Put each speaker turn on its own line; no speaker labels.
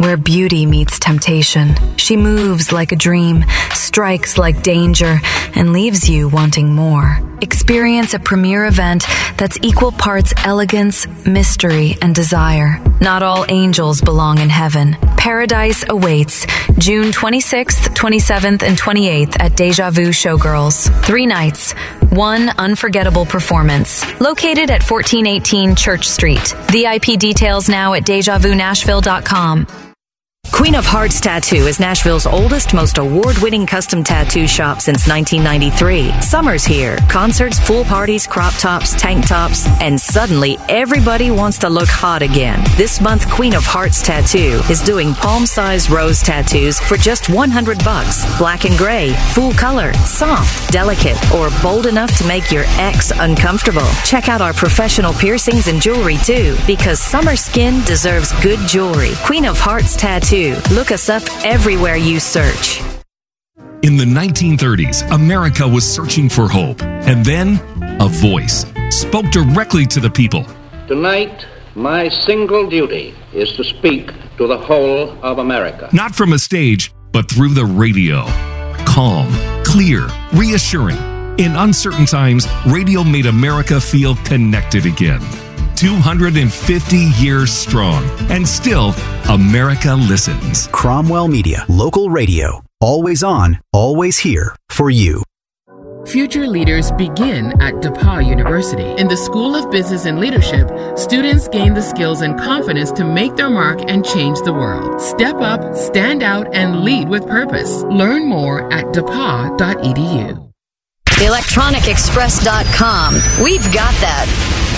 where beauty meets temptation. She moves like a dream, strikes like danger, and leaves you wanting more. Experience a premier event that's equal parts elegance, mystery, and desire. Not all angels belong in heaven. Paradise awaits June 26th, 27th, and 28th at Deja Vu Showgirls. 3 nights, 1 unforgettable performance. Located at 1418 Church Street. VIP details now at DejaVuNashville.com.
Queen of Hearts Tattoo is Nashville's oldest, most award-winning custom tattoo shop since 1993. Summer's here. Concerts, pool parties, crop tops, tank tops, and suddenly everybody wants to look hot again. This month, Queen of Hearts Tattoo is doing palm-sized rose tattoos for just $100. Black and gray, full color, soft, delicate, or bold enough to make your ex uncomfortable. Check out our professional piercings and jewelry too, because summer skin deserves good jewelry. Queen of Hearts Tattoo. Look us up everywhere you search.
In the 1930s, America was searching for hope. And then, a voice spoke directly to the people.
Tonight, my single duty is to speak to the whole of America.
Not from a stage, but through the radio. Calm, clear, reassuring. In uncertain times, radio made America feel connected again. 250 years strong, and still, America listens.
Cromwell Media, local radio. Always on, always here for you.
Future leaders begin at DePauw University. In the School of Business and Leadership, students gain the skills and confidence to make their mark and change the world. Step up, stand out, and lead with purpose. Learn more at depaw.edu.
ElectronicExpress.com. We've got that.